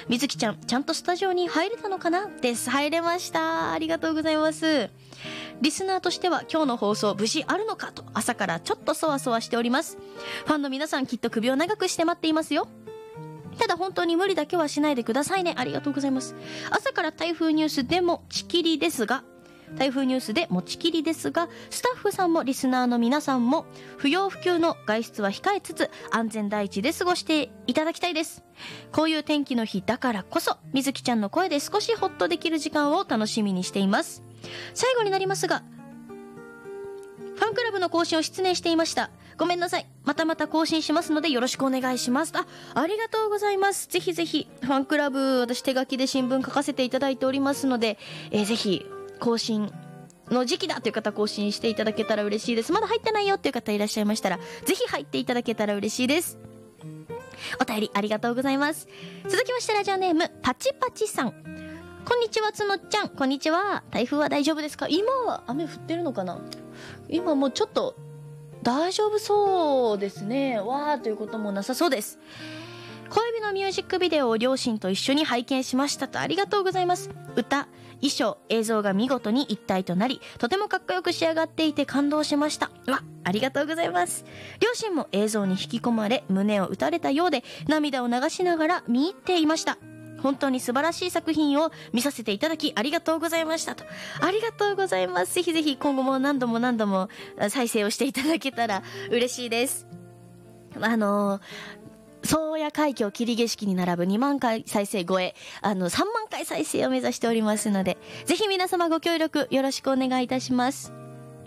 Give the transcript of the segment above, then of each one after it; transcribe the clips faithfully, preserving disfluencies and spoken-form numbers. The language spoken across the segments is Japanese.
みずきちゃんちゃんとスタジオに入れたのかなです。入れました。ありがとうございます。リスナーとしては今日の放送無事あるのかと朝からちょっとそわそわしております。ファンの皆さんきっと首を長くして待っていますよ。ただ本当に無理だけはしないでくださいね。ありがとうございます。朝から台風ニュースでもちきりですが台風ニュースで持ちきりですが、スタッフさんもリスナーの皆さんも不要不急の外出は控えつつ安全第一で過ごしていただきたいです。こういう天気の日だからこそみずきちゃんの声で少しホッとできる時間を楽しみにしています。最後になりますが、ファンクラブの更新を失念していました。ごめんなさい。またまた更新しますのでよろしくお願いします。あ、ありがとうございます。ぜひぜひファンクラブ、私手書きで新聞書かせていただいておりますので、えー、ぜひ更新の時期だという方更新していただけたら嬉しいです。まだ入ってないよっていう方いらっしゃいましたらぜひ入っていただけたら嬉しいです。お便りありがとうございます。続きましてラジオネームパチパチさん、こんにちはつのっちゃん。こんにちは。台風は大丈夫ですか？今は雨降ってるのかな？今もうちょっと大丈夫そうですね。わーということもなさそうです。恋人のミュージックビデオを両親と一緒に拝見しましたと。ありがとうございます。歌、衣装、映像が見事に一体となりとてもかっこよく仕上がっていて感動しました。うわ、ありがとうございます。両親も映像に引き込まれ胸を打たれたようで涙を流しながら見入っていました。本当に素晴らしい作品を見させていただきありがとうございましたと。ありがとうございます。ぜひぜひ今後も何度も何度も再生をしていただけたら嬉しいです。あのー宗谷海峡霧景色に並ぶにまんかい再生超え、あのさんまんかい再生を目指しておりますので、ぜひ皆様ご協力よろしくお願いいたします。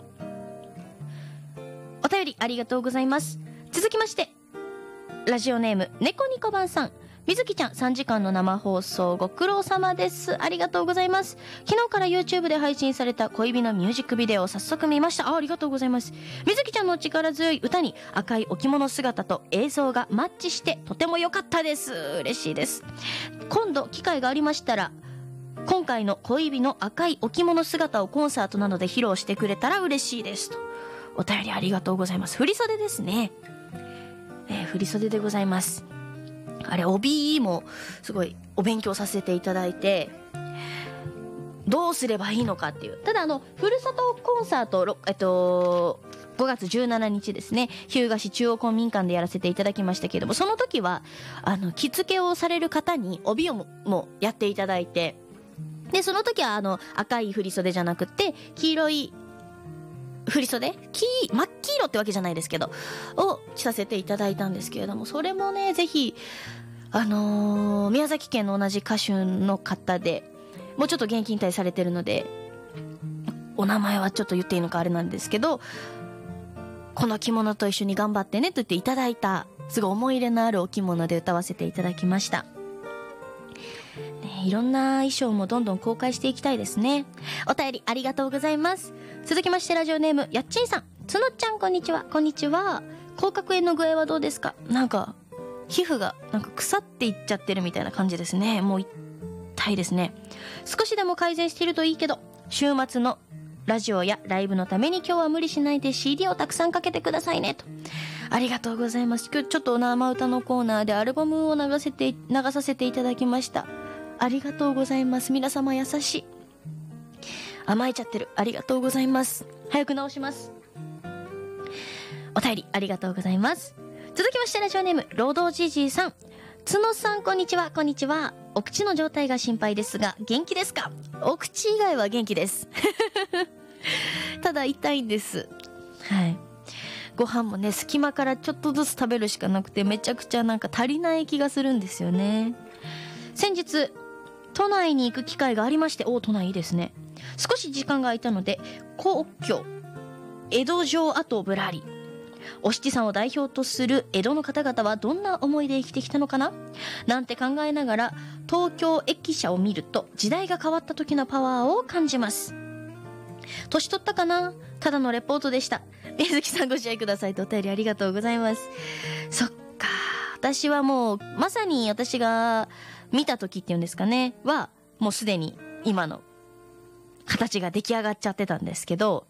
お便りありがとうございます。続きましてラジオネーム猫ニコバンさん、みずきちゃんさんじかんの生放送ご苦労様です。ありがとうございます。昨日から YouTube で配信された恋人のミュージックビデオを早速見ました。 あ, ありがとうございます。みずきちゃんの力強い歌に赤いお着物姿と映像がマッチしてとても良かったです。嬉しいです。今度機会がありましたら今回の恋人の赤いお着物姿をコンサートなどで披露してくれたら嬉しいですと。お便りありがとうございます。振り袖ですね、えー、振り袖でございます。あれ帯もすごいお勉強させていただいてどうすればいいのかっていう。ただあのふるさとコンサート、えっとごがつじゅうしちにちですね、日向市中央公民館でやらせていただきましたけれども、その時はあの着付けをされる方に帯を も, もやっていただいて、でその時はあの赤い振り袖じゃなくて黄色い振り袖、黄真っ黄色ってわけじゃないですけどを着させていただいたんですけれども、それもねぜひあのー、宮崎県の同じ歌手の方でもうちょっと現役引退されてるのでお名前はちょっと言っていいのかあれなんですけど、この着物と一緒に頑張ってねと言っていただいたすごい思い入れのあるお着物で歌わせていただきました、ね、いろんな衣装もどんどん公開していきたいですね。お便りありがとうございます。続きましてラジオネームやっちんさん、つのっちゃんこんにちは。こんにちは。口角炎の具合はどうですか？なんか皮膚がなんか腐っていっちゃってるみたいな感じですね。もう痛いですね。少しでも改善しているといいけど、週末のラジオやライブのために今日は無理しないで シーディー をたくさんかけてくださいねと。ありがとうございます。今日ちょっと生歌のコーナーでアルバムを流せて流させていただきました。ありがとうございます。皆様優しい。甘えちゃってる。ありがとうございます。早く直します。お便りありがとうございます。続きましてラジオネーム労働じじいさん、角さんこんにちは。こんにちは。お口の状態が心配ですが元気ですか？お口以外は元気ですただ痛いんです。はい。ご飯もね隙間からちょっとずつ食べるしかなくてめちゃくちゃなんか足りない気がするんですよね。先日都内に行く機会がありまして、お都内いいですね。少し時間が空いたので皇居江戸城跡ぶらり。お七さんを代表とする江戸の方々はどんな思いで生きてきたのかななんて考えながら東京駅舎を見ると時代が変わった時のパワーを感じます。年取ったかな、ただのレポートでした。水木さんご自愛くださいとお便りありがとうございます。そっか、私はもうまさに私が見た時っていうんですかねはもうすでに今の形が出来上がっちゃってたんですけど、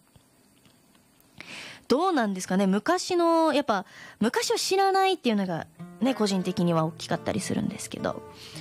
どうなんですかね。昔のやっぱ昔を知らないっていうのがね個人的には大きかったりするんですけど、